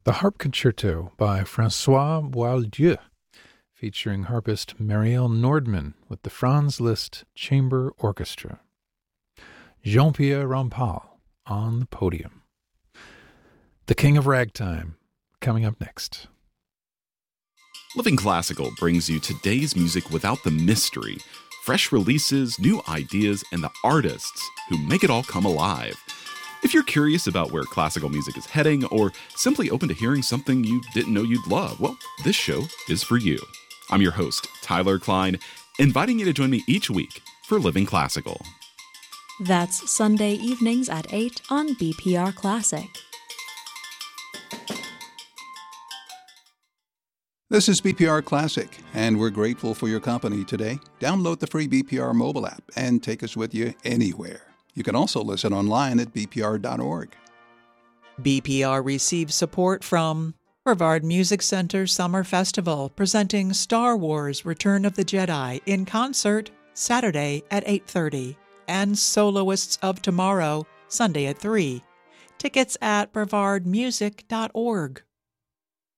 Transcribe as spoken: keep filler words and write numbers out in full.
The Harp Concerto by François Boieldieu, featuring harpist Marielle Nordman with the Franz Liszt Chamber Orchestra. Jean-Pierre Rampal on the podium. The King of Ragtime, coming up next. Living Classical brings you today's music without the mystery, fresh releases, new ideas, and the artists who make it all come alive. If you're curious about where classical music is heading, or simply open to hearing something you didn't know you'd love, well, this show is for you. I'm your host, Tyler Klein, inviting you to join me each week for Living Classical. That's Sunday evenings at eight on B P R Classic. This is B P R Classic, and we're grateful for your company today. Download the free B P R mobile app and take us with you anywhere. You can also listen online at b p r dot org. B P R receives support from Brevard Music Center Summer Festival, presenting Star Wars Return of the Jedi in concert Saturday at eight thirty, and Soloists of Tomorrow Sunday at three. Tickets at brevard music dot org.